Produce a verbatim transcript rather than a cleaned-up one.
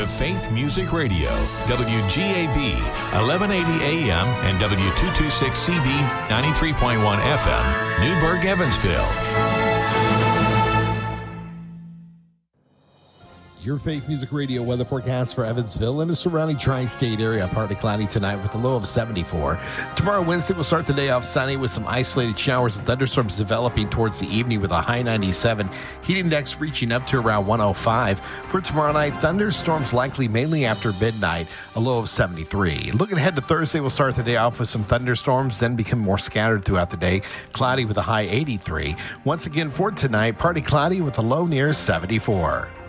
to Faith Music Radio, W G A B, eleven eighty A M and W two twenty-six C B, ninety-three point one F M, Newburgh, Evansville. Your Faith Music Radio weather forecast for Evansville and the surrounding tri-state area. Partly cloudy tonight with a low of seventy-four. Tomorrow, Wednesday, we'll start the day off sunny with some isolated showers and thunderstorms developing towards the evening with a high ninety-seven. Heat index reaching up to around one oh five. For tomorrow night, thunderstorms likely mainly after midnight, a low of seventy-three. Looking ahead to Thursday, we'll start the day off with some thunderstorms, then become more scattered throughout the day. Cloudy with a high eighty-three. Once again for tonight, partly cloudy with a low near seventy-four.